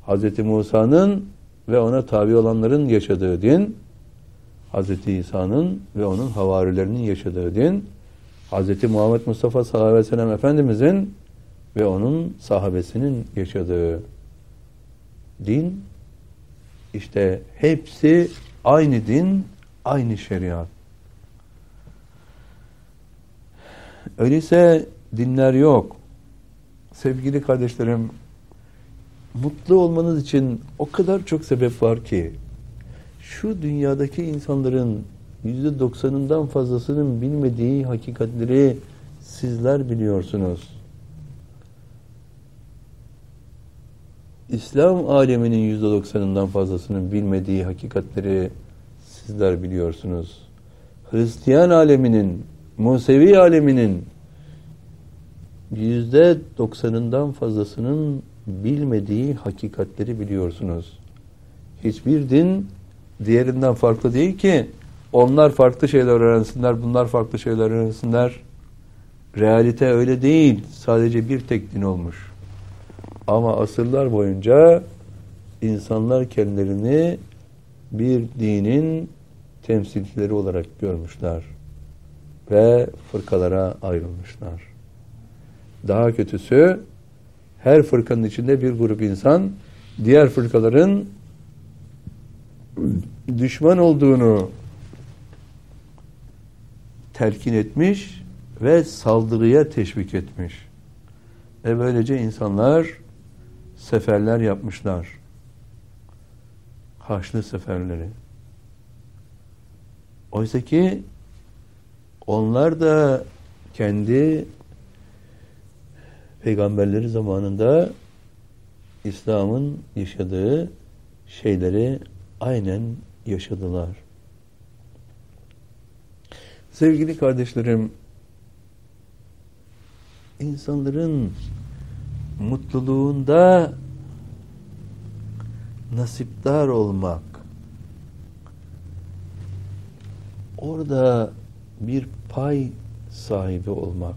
Hz. Musa'nın ve ona tabi olanların yaşadığı din, Hz. İsa'nın ve onun havarilerinin yaşadığı din, Hz. Muhammed Mustafa sallallahu aleyhi ve sellem Efendimizin ve onun sahabesinin yaşadığı din, işte hepsi aynı din, aynı şeriat. Öyleyse dinler yok. Sevgili kardeşlerim, mutlu olmanız için o kadar çok sebep var ki, şu dünyadaki insanların %90'ından fazlasının bilmediği hakikatleri sizler biliyorsunuz. İslam aleminin %90'ından fazlasının bilmediği hakikatleri sizler biliyorsunuz. Hristiyan aleminin, Musevi aleminin %90'ından fazlasının bilmediği hakikatleri biliyorsunuz. Hiçbir din diğerinden farklı değil ki onlar farklı şeyler öğrensinler, bunlar farklı şeyler öğrensinler. Realite öyle değil. Sadece bir tek din olmuş. Ama asırlar boyunca insanlar kendilerini bir dinin temsilcileri olarak görmüşler ve fırkalara ayrılmışlar. Daha kötüsü, her fırkanın içinde bir grup insan diğer fırkaların düşman olduğunu telkin etmiş ve saldırıya teşvik etmiş. Böylece insanlar seferler yapmışlar. Haçlı seferleri. Oysa ki onlar da kendi peygamberleri zamanında İslam'ın yaşadığı şeyleri aynen yaşadılar. Sevgili kardeşlerim, insanların mutluluğunda nasipdar olmak, orada bir pay sahibi olmak,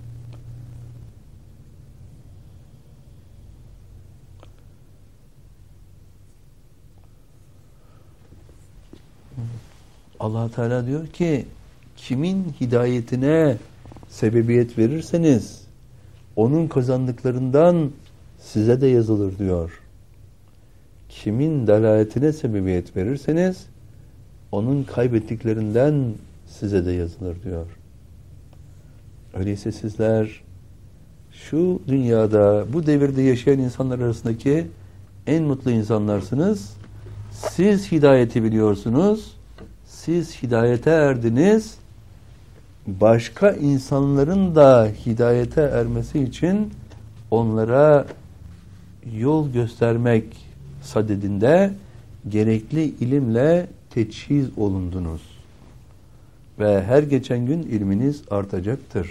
Allah Teala diyor ki, kimin hidayetine sebebiyet verirseniz onun kazandıklarından size de yazılır diyor. Kimin dalaletine sebebiyet verirseniz onun kaybettiklerinden size de yazılır diyor. Öyleyse sizler şu dünyada, bu devirde yaşayan insanlar arasındaki en mutlu insanlarsınız. Siz hidayeti biliyorsunuz. Siz hidayete erdiniz. Başka insanların da hidayete ermesi için onlara yol göstermek sadedinde gerekli ilimle teçhiz olundunuz. Ve her geçen gün ilminiz artacaktır.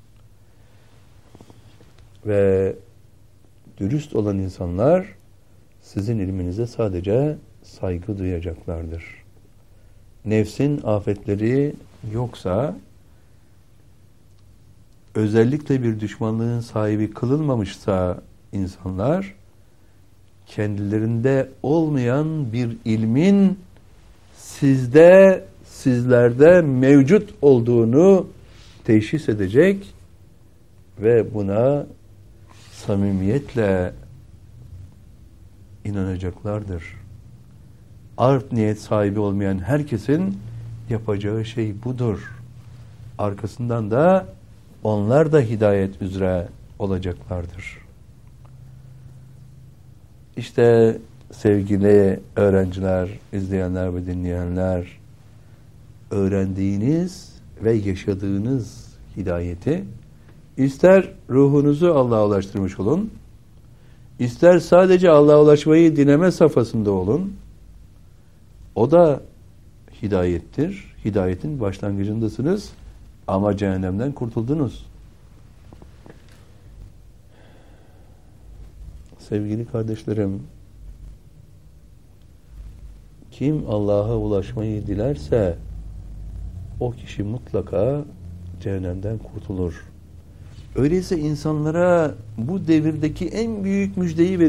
Ve dürüst olan insanlar sizin ilminize sadece saygı duyacaklardır. Nefsin afetleri yoksa, özellikle bir düşmanlığın sahibi kılınmamışsa insanlar, kendilerinde olmayan bir ilmin sizlerde mevcut olduğunu teşhis edecek ve buna samimiyetle inanacaklardır. Art niyet sahibi olmayan herkesin yapacağı şey budur. Arkasından da onlar da hidayet üzere olacaklardır. İşte sevgili öğrenciler, izleyenler ve dinleyenler, öğrendiğiniz ve yaşadığınız hidayeti ister ruhunuzu Allah'a ulaştırmış olun, ister sadece Allah'a ulaşmayı dinleme safhasında olun, o da hidayettir. Hidayetin başlangıcındasınız ama cehennemden kurtuldunuz. Sevgili kardeşlerim, kim Allah'a ulaşmayı dilerse o kişi mutlaka cehennemden kurtulur. Öyleyse insanlara bu devirdeki en büyük müjdeyi